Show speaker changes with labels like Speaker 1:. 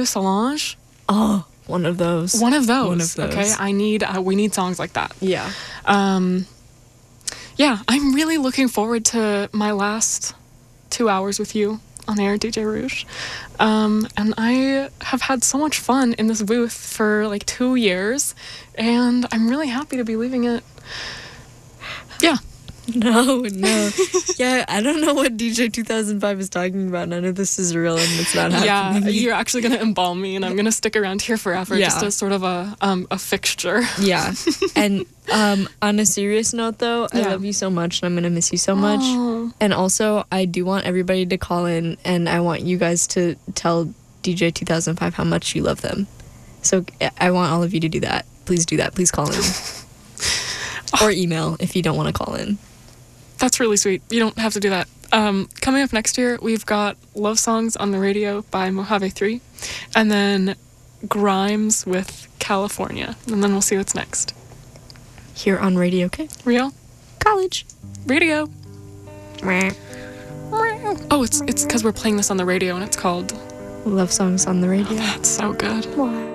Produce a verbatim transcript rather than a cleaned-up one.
Speaker 1: you Solange?
Speaker 2: Oh, one of those.
Speaker 1: One of those.
Speaker 2: One of those.
Speaker 1: Okay, I need. Uh, we need songs like that.
Speaker 2: Yeah.
Speaker 1: Um, yeah, I'm really looking forward to my last two hours with you on air, D J Rouge. Um, and I have had so much fun in this booth for like two years, and I'm really happy to be leaving it. Yeah.
Speaker 2: No, no. Yeah, I don't know what D J two thousand five is talking about. None of this is real and it's not happening.
Speaker 1: Yeah, you're actually going to embalm me, and I'm going to stick around here forever,
Speaker 2: Yeah.
Speaker 1: just as sort of a um, a fixture.
Speaker 2: Yeah. And um, on a serious note, though, I
Speaker 1: Yeah.
Speaker 2: love you so much, and I'm going to miss you so much.
Speaker 1: Oh.
Speaker 2: And also, I do want everybody to call in, and I want you guys to tell D J two thousand five how much you love them. So I want all of you to do that. Please do that. Please call in. Or email if you don't want to call in.
Speaker 1: That's really sweet. You don't have to do that. Um, coming up next year, we've got Love Songs on the Radio by Mojave three, and then Grimes with California. And then we'll see what's next.
Speaker 2: Here on Radio K.
Speaker 1: Real?
Speaker 2: College.
Speaker 1: Radio. Oh, it's it's because we're playing this on the radio, and it's called
Speaker 2: Love Songs on the Radio.
Speaker 1: That's so good.
Speaker 2: Wow.